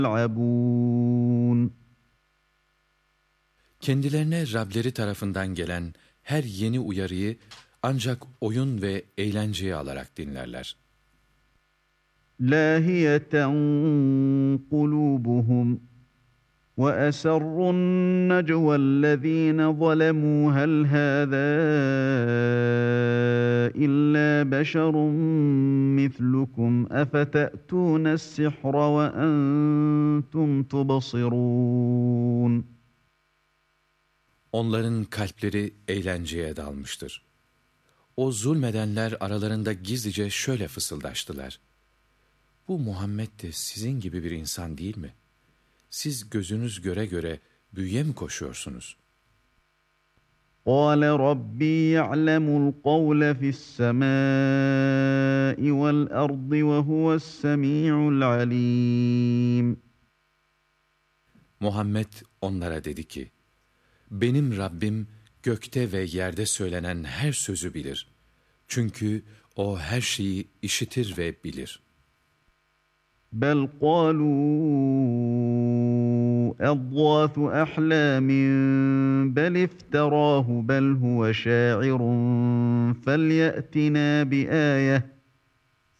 يلعبون Kendilerine Rableri tarafından gelen her yeni uyarıyı ancak oyun ve eğlenceye alarak dinlerler. لاهية قلوبهم وأسروا النجوى الذين ظلموا هل هذا إلا بشر مثلكم أفتأتون السحر وأنتم تبصرون Onların kalpleri eğlenceye dalmıştır. O zulmedenler aralarında gizlice şöyle fısıldaştılar: Bu Muhammed de sizin gibi bir insan değil mi? Siz gözünüz göre göre büyüye mi koşuyorsunuz? قال ربي يعلم القول في السماء والأرض وهو السميع العليم Muhammed onlara dedi ki, Benim Rabbim gökte ve yerde söylenen her sözü bilir. Çünkü o her şeyi işitir ve bilir. بل قالوا أضغاث أحلام بل افتراه بل هو شاعر فليأتنا بآية